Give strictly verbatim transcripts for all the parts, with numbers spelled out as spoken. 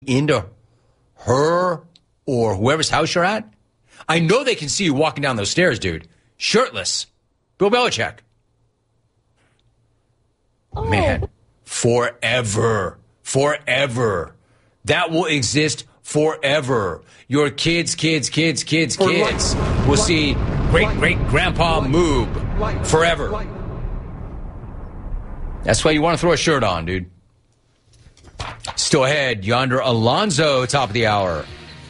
into her or whoever's house you're at? I know they can see you walking down those stairs, dude. Shirtless. Bill Belichick. Oh. Man, forever. Forever. That will exist forever. Your kids, kids, kids, kids, kids will see great-great-grandpa Moob forever. That's why you want to throw a shirt on, dude. Still ahead, Yonder Alonso, top of the hour.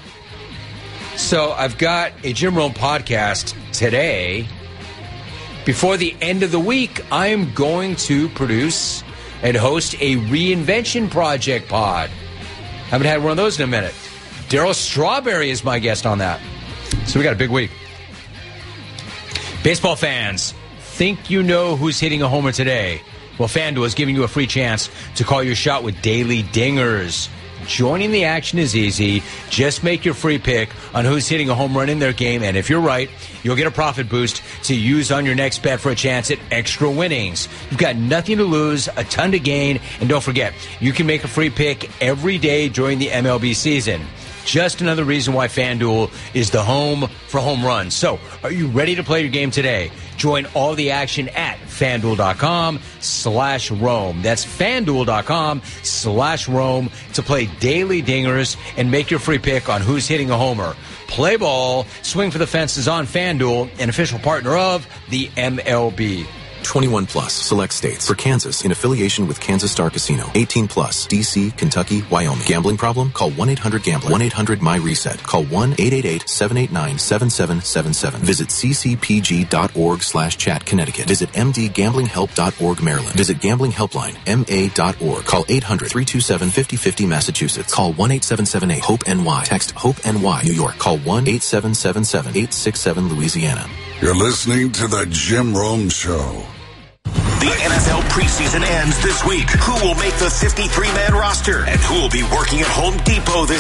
So I've got a Jim Rome podcast today. Before the end of the week, I am going to produce and host a reinvention project pod. Haven't had one of those in a minute. Darryl Strawberry is my guest on that. So we got a big week. Baseball fans, think you know who's hitting a homer today? Well, FanDuel is giving you a free chance to call your shot with daily dingers. Joining the action is easy. Just make your free pick on who's hitting a home run in their game, and if you're right, you'll get a profit boost to use on your next bet for a chance at extra winnings. You've got nothing to lose, a ton to gain, and don't forget, you can make a free pick every day during the M L B season. Just another reason why FanDuel is the home for home runs. So, are you ready to play your game today? Join all the action at FanDuel.com slash Rome. That's FanDuel.com slash Rome to play daily dingers and make your free pick on who's hitting a homer. Play ball, swing for the fences on FanDuel, an official partner of the M L B. twenty-one plus, select states. For Kansas, in affiliation with Kansas Star Casino. eighteen plus, D C, Kentucky, Wyoming. Gambling problem? Call one eight hundred gambler. one eight hundred M Y reset. Call one eight eight eight seven eight nine seven seven seven seven. Visit ccpg.org slash chat Connecticut. Visit mdgamblinghelp.org Maryland. Visit Gambling Helpline, M A dot org. Call eight hundred three two seven five oh five oh Massachusetts. Call one eight seven seven eight hope N Y. Text HOPE-NY New York. Call one eight seven seven seven eight six seven Louisiana. You're listening to The Jim Rome Show. The N F L preseason ends this week. Who will make the fifty-three man roster? And who will be working at Home Depot this